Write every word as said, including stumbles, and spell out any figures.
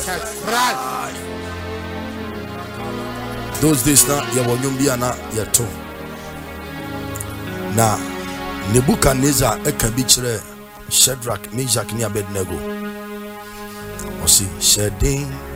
Those days now, you were Yumbiana, you too. Now, Nebuchadnezzar, a Kabichre, Shadrach, Meshach, and Abednego. O see, shedding.